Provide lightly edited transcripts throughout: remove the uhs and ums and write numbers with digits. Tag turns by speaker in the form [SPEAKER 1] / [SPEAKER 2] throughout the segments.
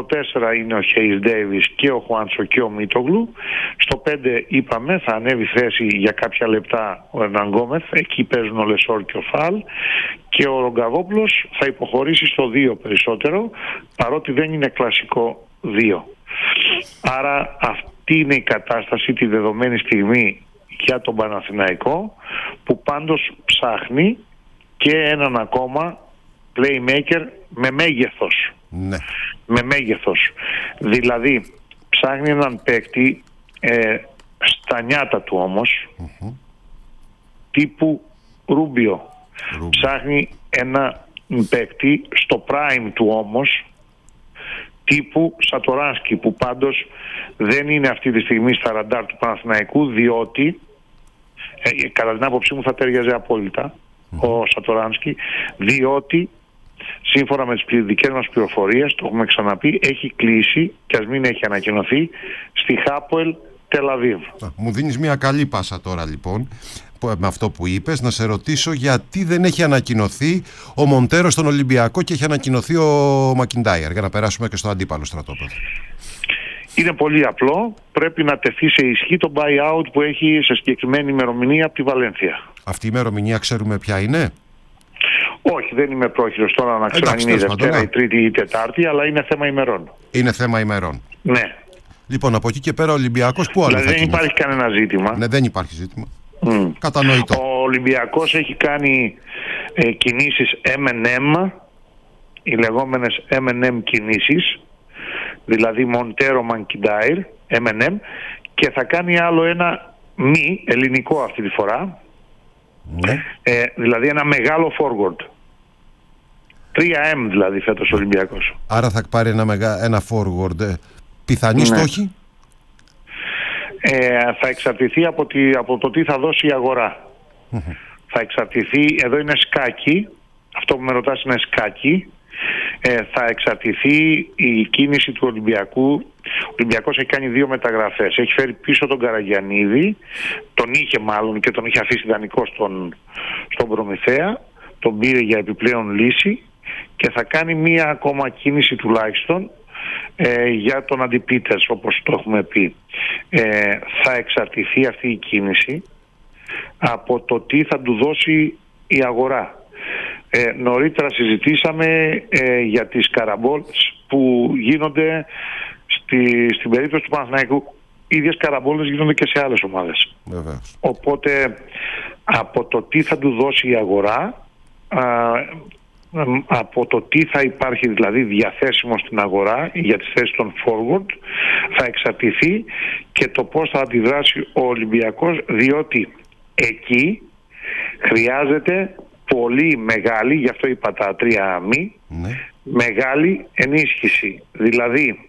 [SPEAKER 1] Στο 4 είναι ο Χέις Ντέιβις και ο Χουάντσο και ο Μίτογλου. Στο 5 είπαμε θα ανέβει θέση για κάποια λεπτά ο Ερναν Γκόμεθ. Εκεί παίζουν ο Λεσόρ και ο Φαλ. Και ο Ρογκαβόπουλος θα υποχωρήσει στο 2 περισσότερο, παρότι δεν είναι κλασικό 2. Άρα αυτή είναι η κατάσταση τη δεδομένη στιγμή για τον Παναθηναϊκό, που πάντως ψάχνει και έναν ακόμα playmaker με μέγεθος.
[SPEAKER 2] Ναι.
[SPEAKER 1] Με μέγεθος. Δηλαδή ψάχνει έναν παίκτη στα νιάτα του όμως, τύπου Ρούμπιο. Ψάχνει ένα παίκτη στο prime του όμως, τύπου Σατοράνσκι, που πάντως δεν είναι αυτή τη στιγμή στα ραντάρ του Παναθηναϊκού, διότι κατά την άποψή μου θα ταιριάζει απόλυτα ο Σατοράνσκι, διότι σύμφωνα με τις δικές μας πληροφορίες, το έχουμε ξαναπεί, έχει κλείσει, και ας μην έχει ανακοινωθεί, στη Χάποελ Τελαβίβ.
[SPEAKER 2] Μου δίνεις μια καλή πάσα τώρα λοιπόν με αυτό που είπες, να σε ρωτήσω γιατί δεν έχει ανακοινωθεί ο Μοντέρο στον Ολυμπιακό και έχει ανακοινωθεί ο Μακιντάιρ, για να περάσουμε και στο αντίπαλο στρατόπεδο.
[SPEAKER 1] Είναι πολύ απλό. Πρέπει να τεθεί σε ισχύ το buyout που έχει σε συγκεκριμένη ημερομηνία από τη Βαλένθια.
[SPEAKER 2] Αυτή η ημερομηνία ξέρουμε ποια είναι?
[SPEAKER 1] Όχι, δεν είμαι πρόχειρος τώρα να ξέρω αν είναι η Δευτέρα, η Τρίτη ή η Τετάρτη, αλλά είναι θέμα ημερών.
[SPEAKER 2] Είναι θέμα ημερών.
[SPEAKER 1] Ναι.
[SPEAKER 2] Λοιπόν, από εκεί και πέρα ο Ολυμπιακός που άλλο
[SPEAKER 1] δηλαδή δεν υπάρχει κανένα ζήτημα.
[SPEAKER 2] Ναι, δεν υπάρχει ζήτημα. Κατανοητό.
[SPEAKER 1] Ο Ολυμπιακός έχει κάνει κινήσεις M&M, οι λεγόμενες M&M κινήσεις, δηλαδή Μοντέρο Μακιντάιρ, M&M, και θα κάνει άλλο ένα μη ελληνικό αυτή τη φορά, δηλαδή ένα μεγάλο forward. 3M δηλαδή φέτος ο Ολυμπιακός.
[SPEAKER 2] Άρα θα πάρει ένα forward. Πιθανή στόχη?
[SPEAKER 1] Θα εξαρτηθεί από το τι θα δώσει η αγορά. Θα εξαρτηθεί, εδώ είναι σκάκι, αυτό που με ρωτάς είναι σκάκι. Θα εξαρτηθεί η κίνηση του Ολυμπιακού. Ο Ολυμπιακός έχει κάνει 2 μεταγραφές. Έχει φέρει πίσω τον Καραγιαννίδη, τον είχε μάλλον και τον είχε αφήσει δανεικό στον Προμηθέα, τον πήρε για επιπλέον λύση και θα κάνει μία ακόμα κίνηση τουλάχιστον για τον Αντιπίτερς, όπως το έχουμε πει. Θα εξαρτηθεί αυτή η κίνηση από το τι θα του δώσει η αγορά. Νωρίτερα συζητήσαμε για τις καραμπόλες που γίνονται στην περίπτωση του Παναθηναϊκού. Οι ίδιες καραμπόλες γίνονται και σε άλλες ομάδες.
[SPEAKER 2] Βεβαίως.
[SPEAKER 1] Οπότε από το τι θα του δώσει η αγορά, από το τι θα υπάρχει δηλαδή διαθέσιμο στην αγορά για τις θέσεις των forward, θα εξαρτηθεί και το πώς θα αντιδράσει ο Ολυμπιακός, διότι εκεί χρειάζεται πολύ μεγάλη, γι' αυτό είπα τα 3 μη, μεγάλη ενίσχυση. Δηλαδή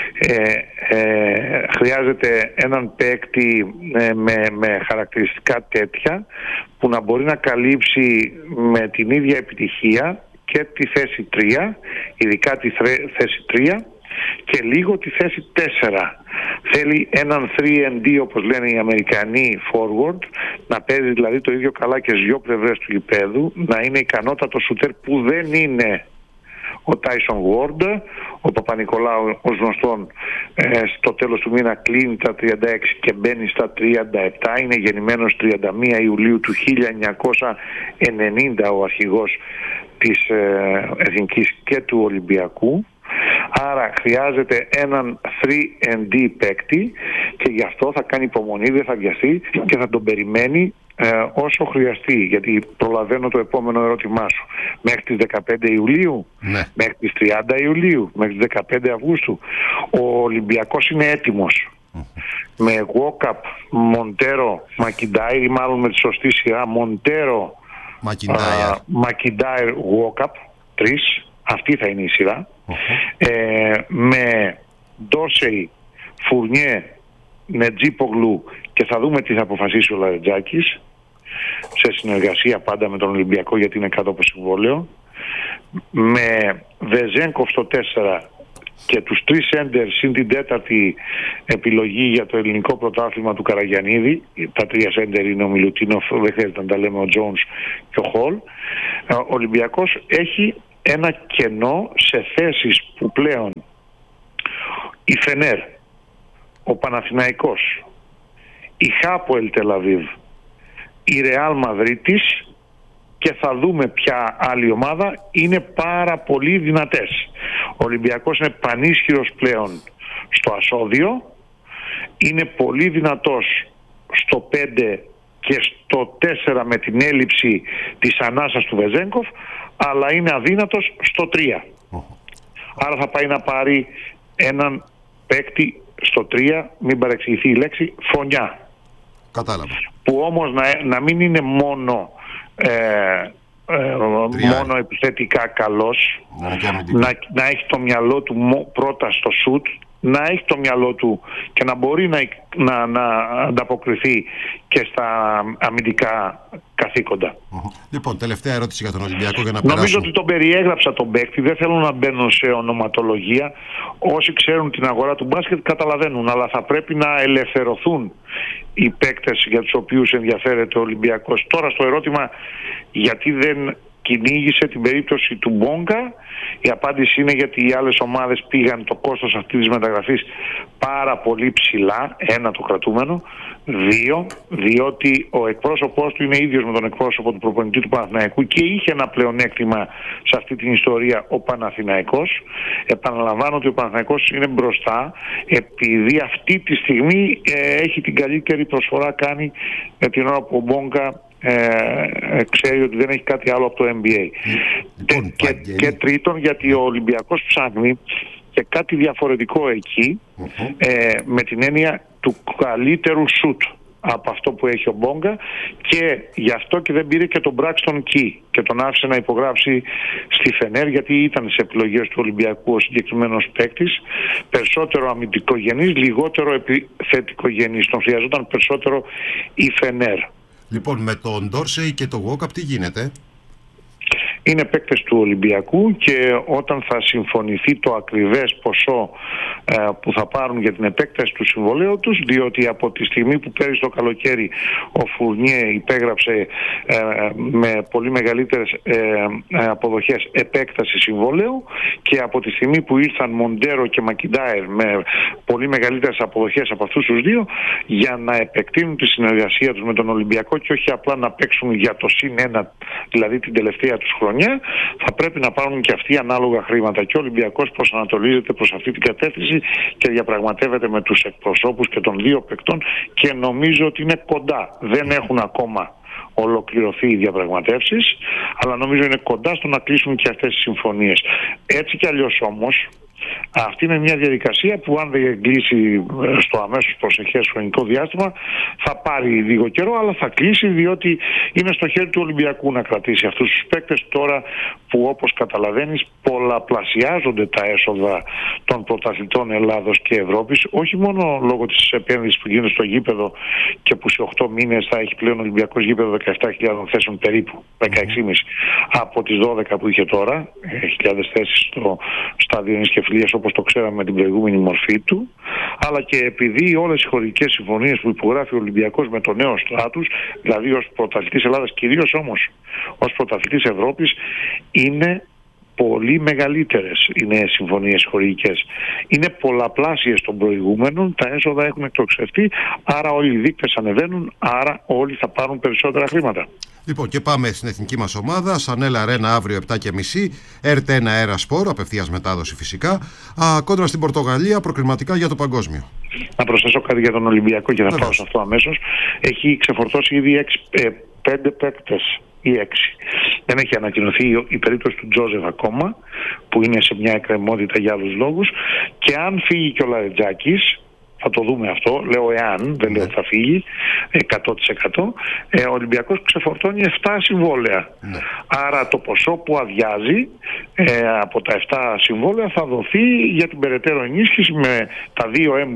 [SPEAKER 1] χρειάζεται έναν παίκτη με χαρακτηριστικά τέτοια που να μπορεί να καλύψει με την ίδια επιτυχία και τη θέση 3, ειδικά τη θέση 3 και λίγο τη θέση 4. Θέλει έναν 3&D, όπως λένε οι Αμερικανοί, forward, να παίζει δηλαδή το ίδιο καλά και στις 2 πλευρές του γηπέδου, να είναι ικανότατο σουτέρ που δεν είναι ο Τάισον Γουόρντ. Ο Παπα-Νικολάου, ως γνωστόν, στο τέλος του μήνα κλείνει τα 36 και μπαίνει στα 37. Είναι γεννημένος 31 Ιουλίου του 1990 ο αρχηγός της Εθνικής και του Ολυμπιακού. Άρα χρειάζεται έναν 3&D παίκτη και γι' αυτό θα κάνει υπομονή, δεν θα βιαστεί και θα τον περιμένει όσο χρειαστεί. Γιατί προλαβαίνω το επόμενο ερώτημά σου. Μέχρι τις 15 Ιουλίου, μέχρι τις 30 Ιουλίου, μέχρι τις 15 Αυγούστου. Ο Ολυμπιακός είναι έτοιμος. Με Walkup, Μοντέρο, Μακιντάιρ, ή μάλλον με τη σωστή σειρά Μοντέρο, Μακιντάιρ, Walkup, 3. Αυτή θα είναι η σειρά. Με Ντόσεϊ, Φουρνιέ, Νετζίπογλου, και θα δούμε τι θα αποφασίσει ο Λαρετζάκης, σε συνεργασία πάντα με τον Ολυμπιακό, γιατί είναι κάτω από συμβόλαιο. Με Βεζένκοφ στο 4 και τους 3 σέντερ συν την 4η επιλογή για το ελληνικό πρωτάθλημα του Καραγιαννίδη. Τα 3 σέντερ είναι ο Μιλουτίνοφ, δεν χρειάζεται να τα λέμε, ο Τζόνς και ο Χολ. Ο Ολυμπιακός έχει ένα κενό σε θέσεις που πλέον Φενέρ, ο Παναθηναϊκός, η Χάποελ Τελαβίβ, η Ρεάλ Μαδρίτης και θα δούμε ποια άλλη ομάδα είναι πάρα πολύ δυνατές. Ο Ολυμπιακός είναι πανίσχυρος πλέον στο ασώδιο, είναι πολύ δυνατός στο 5 και στο 4 με την έλλειψη της ανάσας του Βεζένκοφ, αλλά είναι αδύνατος στο 3. Άρα θα πάει να πάρει έναν παίκτη στο 3, μην παρεξηγηθεί η λέξη, φωνιά.
[SPEAKER 2] Κατάλαβα.
[SPEAKER 1] Που όμως να μην είναι μόνο μόνο επιθετικά καλός, να έχει το μυαλό του πρώτα στο σουτ, να έχει το μυαλό του και να μπορεί να ανταποκριθεί και στα αμυντικά καθήκοντα.
[SPEAKER 2] Λοιπόν, τελευταία ερώτηση για τον Ολυμπιακό για να
[SPEAKER 1] Νομίζω
[SPEAKER 2] περάσουμε.
[SPEAKER 1] ότι τον περιέγραψα τον παίκτη, δεν θέλω να μπαίνω σε ονοματολογία. Όσοι ξέρουν την αγορά του μπάσκετ καταλαβαίνουν, αλλά θα πρέπει να ελευθερωθούν οι παίκτες για τους οποίους ενδιαφέρεται ο Ολυμπιακός. Τώρα στο ερώτημα γιατί δεν κυνήγησε την περίπτωση του Μπόγκα, η απάντηση είναι γιατί οι άλλες ομάδες πήγαν το κόστος αυτής της μεταγραφής πάρα πολύ ψηλά, 1 το κρατούμενο, 2 διότι ο εκπρόσωπός του είναι ίδιος με τον εκπρόσωπο του προπονητή του Παναθηναϊκού και είχε ένα πλεονέκτημα σε αυτή την ιστορία ο Παναθηναϊκός. Επαναλαμβάνω ότι ο Παναθηναϊκός είναι μπροστά επειδή αυτή τη στιγμή έχει την καλύτερη προσφορά κάνει με την ώρα που ο Μπόγκα ξέρει ότι δεν έχει κάτι άλλο από το NBA. Και τρίτον, γιατί ο Ολυμπιακός ψάχνει και κάτι διαφορετικό εκεί, με την έννοια του καλύτερου σουτ από αυτό που έχει ο Μπόγκα, και γι' αυτό και δεν πήρε και τον Braxton Key και τον άφησε να υπογράψει στη Φενέρ, γιατί ήταν σε επιλογές του Ολυμπιακού ο συγκεκριμένος παίκτης, περισσότερο αμυντικογενής, λιγότερο επιθετικογενής. Τον χρειαζόταν περισσότερο η Φενέρ.
[SPEAKER 2] Λοιπόν, με τον Ντόρσεϊ και τον Walkup τι γίνεται?
[SPEAKER 1] Είναι παίκτες του Ολυμπιακού και όταν θα συμφωνηθεί το ακριβές ποσό που θα πάρουν για την επέκταση του συμβολέου τους, διότι από τη στιγμή που πέρυσι το καλοκαίρι ο Φουρνιέ υπέγραψε με πολύ μεγαλύτερες αποδοχές επέκταση συμβολέου, και από τη στιγμή που ήρθαν Μοντέρο και Μακιντάιρ με πολύ μεγαλύτερες αποδοχές από αυτούς τους δύο, για να επεκτείνουν τη συνεργασία τους με τον Ολυμπιακό και όχι απλά να παίξουν για το +1, δηλαδή την τελευταία τους χρονιά, θα πρέπει να πάρουν και αυτοί ανάλογα χρήματα. Και ο Ολυμπιακός προσανατολίζεται προς αυτή την κατεύθυνση και διαπραγματεύεται με τους εκπροσώπους και των δύο παικτών και νομίζω ότι είναι κοντά. Δεν έχουν ακόμα ολοκληρωθεί οι διαπραγματεύσεις, αλλά νομίζω είναι κοντά στο να κλείσουν και αυτές τις συμφωνίες. Έτσι κι αλλιώς όμως, αυτή είναι μια διαδικασία που αν δεν κλείσει στο αμέσως προσεχές χρονικό διάστημα θα πάρει λίγο καιρό, αλλά θα κλείσει, διότι είναι στο χέρι του Ολυμπιακού να κρατήσει αυτούς τους παίκτες τώρα που, όπως καταλαβαίνεις, πολλαπλασιάζονται τα έσοδα των πρωταθλητών Ελλάδος και Ευρώπης, όχι μόνο λόγω της επένδυσης που γίνεται στο γήπεδο και που σε 8 μήνες θα έχει πλέον ο Ολυμπιακός γήπεδο 17.000 θέσεων περίπου, 16.500 από τις 12 που είχε τώρα, 1.000 θέσεις στο στάδιο Νης και Φιλίας όπως το ξέραμε με την προηγούμενη μορφή του, αλλά και επειδή όλες οι χωρικές συμφωνίες που υπογράφει ο Ολυμπιακός με το νέο στάτους, δηλαδή ως πρωταθλητής Ελλάδας, κυρίως όμως ως πρωταθλητής Ευρώπης, είναι πολύ μεγαλύτερες οι νέες συμφωνίες χορηγικές. Είναι πολλαπλάσιες των προηγούμενων, τα έσοδα έχουν εκτοξευτεί, άρα όλοι οι δείκτες ανεβαίνουν, άρα όλοι θα πάρουν περισσότερα χρήματα.
[SPEAKER 2] Λοιπόν, και πάμε στην εθνική μας ομάδα. Σανέλ Αρένα αύριο 7.30, ΕΡΤ1 Αέρα Σπορ, απευθείας μετάδοση φυσικά. Κόντρα στην Πορτογαλία, προκριματικά για το παγκόσμιο.
[SPEAKER 1] Να προσθέσω κάτι για τον Ολυμπιακό και θα πάω σε αυτό αμέσως. Έχει ξεφορτώσει ήδη 5 παίκτες ή 6. Δεν έχει ανακοινωθεί η περίπτωση του Τζόζεφ ακόμα, που είναι σε μια εκκρεμότητα για άλλους λόγους, και αν φύγει και ο Λαρετζάκης, θα το δούμε αυτό, λέω εάν, δεν λέω ότι θα φύγει 100%, ο Ολυμπιακός ξεφορτώνει 7 συμβόλαια. Άρα το ποσό που αδειάζει από τα 7 συμβόλαια θα δοθεί για την περαιτέρω ενίσχυση με τα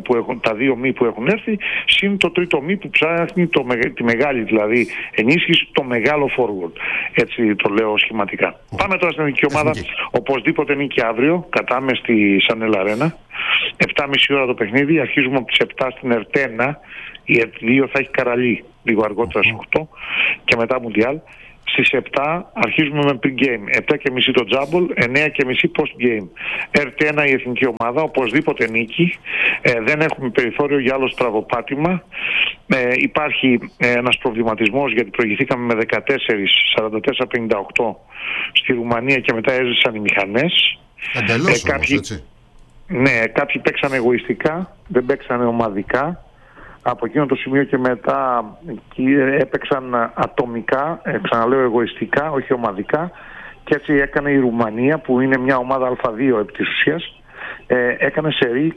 [SPEAKER 1] 2 μη που έχουν έρθει, συν το τρίτο μη που ψάχνει τη μεγάλη δηλαδή ενίσχυση, το μεγάλο forward. Έτσι το λέω σχηματικά. Πάμε τώρα στην εθνική ομάδα. Οπωσδήποτε νίκη αύριο, κατάμε στη Σανέλ Αρένα. 7.30 ώρα το παιχνίδι, αρχίζουμε από τις 7 στην ΕΡΤ1, η ΕΡΤ2 θα έχει Καραλί λίγο αργότερα στις 8 και μετά Μουντιάλ. Στις 7 αρχίζουμε με pre-game. 7.30 το τζάμπολ, 9.30 post-game. RT1 η εθνική ομάδα, οπωσδήποτε νίκη. Δεν έχουμε περιθώριο για άλλο στραβοπάτημα. Υπάρχει ένας προβληματισμός γιατί προηγηθήκαμε με 14-44-58 στη Ρουμανία και μετά έζησαν οι μηχανές.
[SPEAKER 2] Εντελώς όμως, έτσι.
[SPEAKER 1] Ναι, κάποιοι παίξαν εγωιστικά, δεν παίξαν ομαδικά. Από εκείνο το σημείο και μετά έπαιξαν ατομικά, ξαναλέω εγωιστικά, όχι ομαδικά, και έτσι έκανε η Ρουμανία, που είναι μια ομάδα Α2 επί της ουσίας, έκανε σερί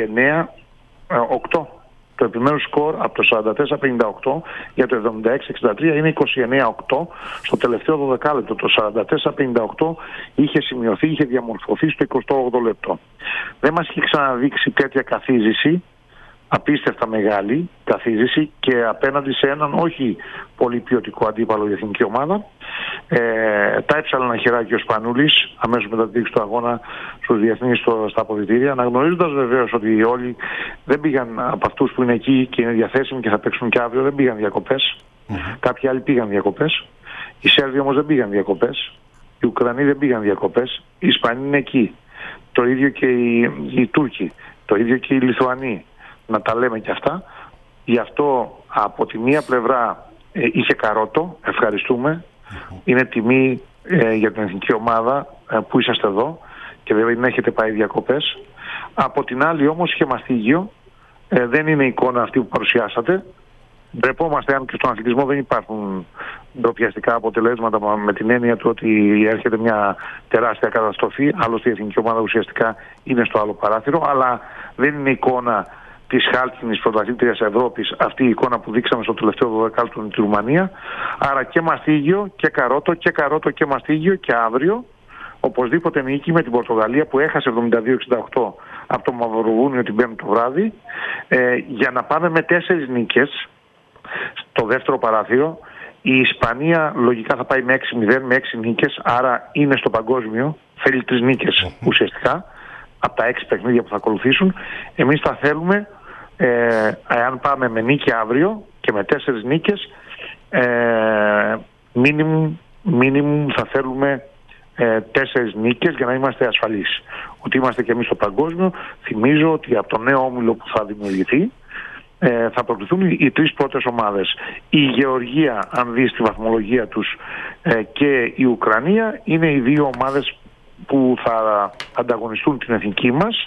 [SPEAKER 1] 29-8. Το επιμέρους σκορ από το 44-58 για το 76-63 είναι 29-8 στο τελευταίο 12 λεπτό. Το 44-58 είχε σημειωθεί, είχε διαμορφωθεί στο 28 λεπτό. Δεν μας είχε ξαναδείξει τέτοια καθίζηση, απίστευτα μεγάλη καθίζηση, και απέναντι σε έναν όχι πολύ ποιοτικό αντίπαλο η εθνική ομάδα. Τα έψαλε ένα χεράκι ο Σπανούλης αμέσως μετά τη λήξη του αγώνα στους διεθνείς στα αποδυτήρια, αναγνωρίζοντας βεβαίως ότι όλοι δεν πήγαν, από αυτούς που είναι εκεί και είναι διαθέσιμοι και θα παίξουν και αύριο, δεν πήγαν διακοπές. Κάποιοι άλλοι πήγαν διακοπές. Οι Σέρβοι όμως δεν πήγαν διακοπές. Οι Ουκρανοί δεν πήγαν διακοπές. Οι Ισπανοί είναι εκεί. Το ίδιο και οι Τούρκοι. Το ίδιο και οι Λιθουανοί. Να τα λέμε και αυτά. Γι' αυτό από τη μία πλευρά είχε καρότο, ευχαριστούμε. Είναι τιμή για την εθνική ομάδα που είσαστε εδώ και δεν έχετε πάει διακοπές. Από την άλλη όμως είχε μαστίγιο. Δεν είναι εικόνα αυτή που παρουσιάσατε. Ντρεπόμαστε αν και στον αθλητισμό δεν υπάρχουν ντροπιαστικά αποτελέσματα, με την έννοια του ότι έρχεται μια τεράστια καταστροφή. Άλλωστε η εθνική ομάδα ουσιαστικά είναι στο άλλο παράθυρο, αλλά δεν είναι εικόνα της χάλκινης πρωταθλήτριας Ευρώπης αυτή η εικόνα που δείξαμε στο τελευταίο 12 λεπτό τη Ρουμανία. Άρα και μαστίγιο και καρότο και μαστίγιο, και αύριο οπωσδήποτε νίκη με την Πορτογαλία που έχασε 72-68 από το Μαυροβούνιο την Πέμπτη το βράδυ, για να πάμε με 4 νίκες στο δεύτερο παράθυρο. Η Ισπανία λογικά θα πάει με 6-0, με 6 νίκες, άρα είναι στο παγκόσμιο, θέλει 3 νίκες ουσιαστικά από τα 6 παιχνίδια που θα ακολουθήσουν. Εμείς θα θέλουμε, εάν πάμε με νίκη αύριο και με 4 νίκες, minimum θα θέλουμε 4 νίκες για να είμαστε ασφαλείς ότι είμαστε και εμείς στο παγκόσμιο. Θυμίζω ότι από το νέο όμιλο που θα δημιουργηθεί θα προκληθούν οι 3 πρώτες ομάδες. Η Γεωργία, αν δεις τη βαθμολογία τους, και η Ουκρανία είναι οι 2 ομάδες που θα ανταγωνιστούν την εθνική μας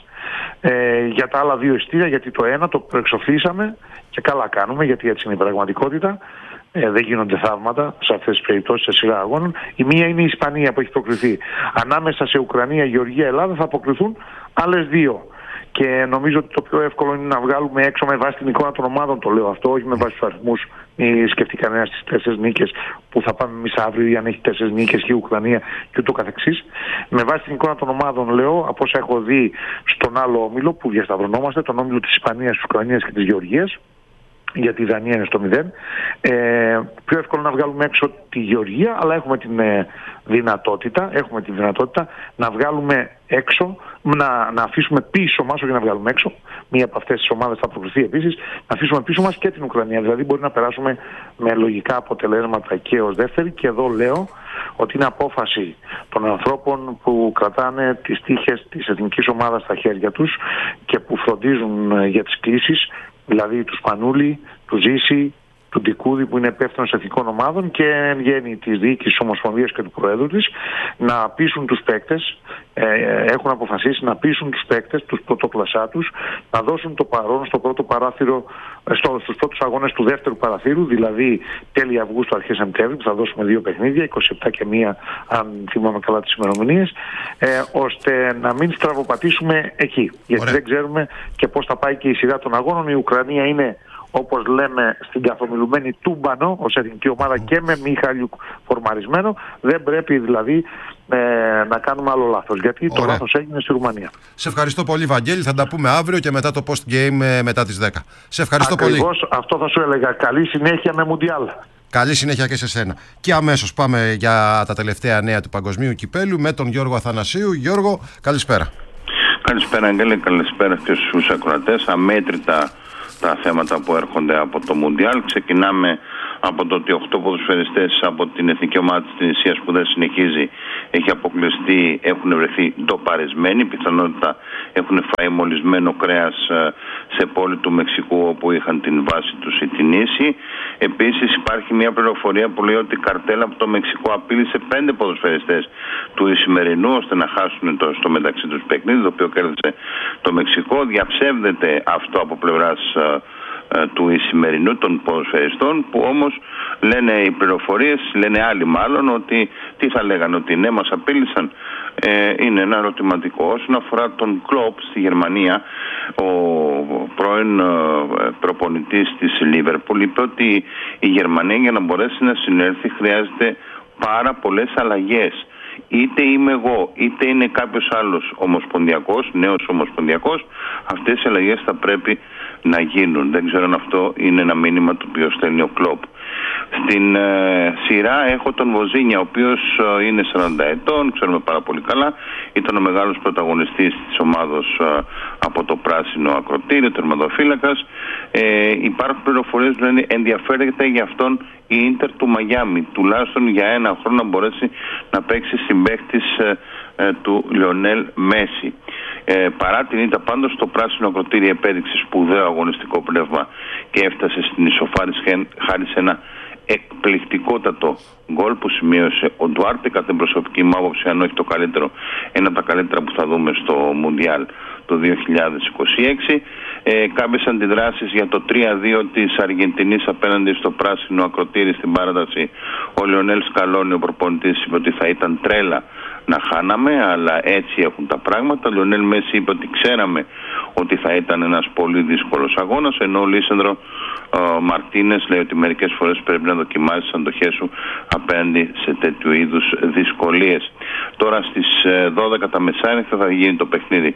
[SPEAKER 1] για τα άλλα 2 ειστήρια, γιατί το ένα το προεξοφλήσαμε και καλά κάνουμε, γιατί έτσι είναι η πραγματικότητα. Δεν γίνονται θαύματα σε αυτές τις περιπτώσεις σε σειρά αγώνων. Η μία είναι η Ισπανία που έχει προκριθεί. Ανάμεσα σε Ουκρανία, Γεωργία, Ελλάδα θα αποκριθούν άλλες 2. Και νομίζω ότι το πιο εύκολο είναι να βγάλουμε έξω με βάση την εικόνα των ομάδων. Το λέω αυτό, όχι με βάση τους αριθμούς. Μη σκεφτεί κανένας τις 4 νίκες που θα πάμε εμείς αύριο, ή αν έχει 4 νίκες και η Ουκρανία και ούτω καθεξής. Με βάση την εικόνα των ομάδων, λέω, από όσα έχω δει στον άλλο όμιλο που διασταυρωνόμαστε, τον όμιλο της Ισπανίας, της Ουκρανίας και της Γεωργίας, γιατί η Δανία είναι στο 0. Πιο εύκολο να βγάλουμε έξω τη Γεωργία, αλλά έχουμε την δυνατότητα να βγάλουμε έξω, να αφήσουμε πίσω μας, όχι να βγάλουμε έξω, μία από αυτές τις ομάδες θα προκριθεί επίσης, να αφήσουμε πίσω μας και την Ουκρανία. Δηλαδή μπορεί να περάσουμε με λογικά αποτελέσματα και ως δεύτερη, και εδώ λέω ότι είναι απόφαση των ανθρώπων που κρατάνε τις τύχες της εθνικής ομάδας στα χέρια τους και που φροντίζουν για τις κλήσεις, δηλαδή του Σπανούλη, του Ζήση, του Ντικούδη που είναι υπεύθυνος εθνικών ομάδων και εν γέννη της διοίκησης της Ομοσπονδίας και του Προέδρου της, να πείσουν τους παίκτες, έχουν αποφασίσει να πείσουν τους παίκτες, τους πρωτοκλασσά τους, να δώσουν το παρόν στο πρώτο παράθυρο, στους πρώτους αγώνες του δεύτερου παραθύρου, δηλαδή τέλη Αυγούστου, αρχές Σεπτέμβρη, που θα δώσουμε 2 παιχνίδια, 27 και 1, αν θυμάμαι καλά τις ημερομηνίες, ώστε να μην στραβοπατήσουμε εκεί. Γιατί δεν ξέρουμε και πώς θα πάει και η σειρά των αγώνων. Η Ουκρανία είναι, όπως λέμε, στην καθομιλουμένη τούμπανο ως εθνική ομάδα και με Μιχαλιουκ φορμαρισμένο. Δεν πρέπει δηλαδή να κάνουμε άλλο λάθος, γιατί το λάθος έγινε στη Ρουμανία. Σε
[SPEAKER 2] ευχαριστώ πολύ, Βαγγέλη. Θα τα πούμε αύριο και μετά το post-game μετά τις 10. Σε ευχαριστώ
[SPEAKER 1] Ακριβώς,
[SPEAKER 2] πολύ.
[SPEAKER 1] Αυτό θα σου έλεγα. Καλή συνέχεια με Μουντιάλ.
[SPEAKER 2] Καλή συνέχεια και σε σένα. Και αμέσως πάμε για τα τελευταία νέα του Παγκοσμίου Κυπέλλου με τον Γιώργο Αθανασίου. Γιώργο, καλησπέρα.
[SPEAKER 3] Καλησπέρα, Αγγέλη. Καλησπέρα και στους ακροατές. Αμέτρητα τα θέματα που έρχονται από το Μουντιάλ. Ξεκινάμε από το ότι 8 ποδοσφαιριστές από την εθνική ομάδα της Τινησίας που δεν συνεχίζει έχει αποκλειστεί, έχουν βρεθεί ντοπαρισμένοι, πιθανότητα έχουν φάει μολυσμένο κρέας σε πόλη του Μεξικού όπου είχαν την βάση τους οι Τινήσοι. Επίσης υπάρχει μια πληροφορία που λέει ότι η καρτέλα από το Μεξικό απείλησε 5 ποδοσφαιριστές του Ισημερινού ώστε να χάσουν στο μεταξύ τους παιχνίδι, το οποίο κέρδισε το Μεξικό. Διαψεύδεται αυτό από πλευράς του Ισημερινού των ποδοσφαιριστών, που όμως λένε οι πληροφορίες, λένε άλλοι μάλλον, ότι τι θα λέγανε, ότι ναι, μας απείλησαν. Είναι ένα ερωτηματικό. Όσον αφορά τον Κλοπ στη Γερμανία, ο πρώην προπονητής της Λίβερπουλ είπε ότι η Γερμανία για να μπορέσει να συνέλθει χρειάζεται πάρα πολλές αλλαγές. Είτε είμαι εγώ, είτε είναι κάποιος άλλος ομοσπονδιακός, νέος ομοσπονδιακός, αυτές οι αλλαγές θα πρέπει να γίνουν. Δεν ξέρω αν αυτό είναι ένα μήνυμα το οποίο στέλνει ο Κλοπ. Στην σειρά έχω τον Βοζίνια, ο οποίος είναι 40 ετών, ξέρουμε πάρα πολύ καλά, ήταν ο μεγάλος πρωταγωνιστής της ομάδος από το πράσινο ακροτήριο, τερματοφύλακας. Υπάρχουν πληροφορίες που λένε ενδιαφέρεται για αυτόν η Ίντερ του Μαγιάμι, τουλάχιστον για ένα χρόνο να μπορέσει να παίξει συμπαίκτης του Λιονέλ Μέση. Παρά την ήττα πάντως το πράσινο ακροτήριο επέδειξε σπουδαίο αγωνιστικό πνεύμα και έφτασε στην ισοφάριση χάρη σε ένα εκπληκτικότατο γκολ που σημείωσε ο Ντουάρτε, κατά την προσωπική μου άποψη, αν όχι το καλύτερο, ένα από τα καλύτερα που θα δούμε στο Μουντιάλ το 2026. Κάποιες αντιδράσεις για το 3-2 της Αργεντινής απέναντι στο πράσινο ακροτήρι στην παράταση. Ο Λιονέλ Σκαλόνι, ο προπονητής, είπε ότι θα ήταν τρέλα να χάναμε, αλλά έτσι έχουν τα πράγματα. Ο Λιονέλ Μέση είπε ότι ξέραμε ότι θα ήταν ένας πολύ δύσκολος αγώνας, ενώ ο Λίσανδρο Μαρτίνες λέει ότι μερικές φορές πρέπει να δοκιμάσεις τις αντοχές σου απέναντι σε τέτοιου είδους δυσκολίες. Τώρα στις 12 τα μεσάνυχτα θα γίνει το παιχνίδι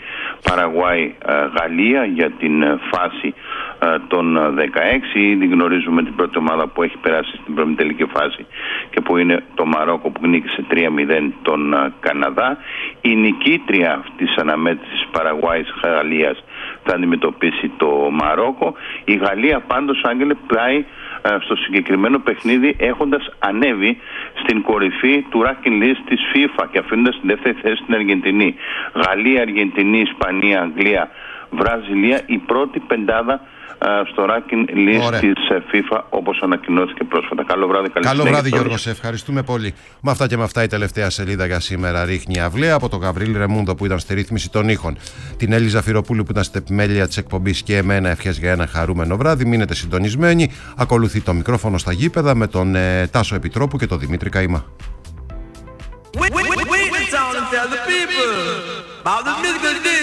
[SPEAKER 3] Παραγουάη-Γαλλία για την φάση των 16. Ήδη γνωρίζουμε την πρώτη ομάδα που έχει περάσει στην προημιτελική φάση και που είναι το Μαρόκο, που νίκησε 3-0 τον Καναδά. Η νικήτρια της αναμέτρησης Παραγουάης-Γαλλίας θα αντιμετωπίσει το Μαρόκο. Η Γαλλία πάντως, Άγγελε, πλάει στο συγκεκριμένο παιχνίδι έχοντας ανέβει στην κορυφή του ranking list της FIFA και αφήνοντας την δεύτερη θέση στην Αργεντινή. Γαλλία, Αργεντινή, Ισπανία, Αγγλία, Βραζιλία, η πρώτη πεντάδα στο ranking list της FIFA, όπως ανακοινώθηκε πρόσφατα. Καλό βράδυ,
[SPEAKER 2] καλό βράδυ Γιώργο, σε ευχαριστούμε πολύ. Με αυτά και με αυτά η τελευταία σελίδα για σήμερα ρίχνει αυλαία, από τον Γαβρίλ Ρεμούντο που ήταν στη ρύθμιση των ήχων, την Έλιζα Φυροπούλου που ήταν στην επιμέλεια της εκπομπής και εμένα ευχές για ένα χαρούμενο βράδυ. Μείνετε συντονισμένοι. Ακολουθεί το μικρόφωνο στα γήπεδα με τον Τάσο Επιτρόπου και τον Δημήτρη Καημά. We